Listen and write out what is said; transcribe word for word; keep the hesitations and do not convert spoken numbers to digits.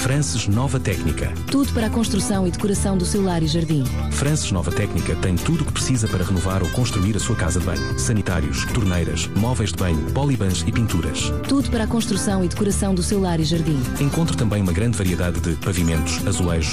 Frances Nova Técnica. Tudo para a construção e decoração do seu lar e jardim. Frances Nova Técnica tem tudo o que precisa para renovar ou construir a sua casa de banho. Sanitários, torneiras, móveis de banho, polibans e pinturas. Tudo para a construção e decoração do seu lar e jardim. Encontre também uma grande variedade de pavimentos, azulejos,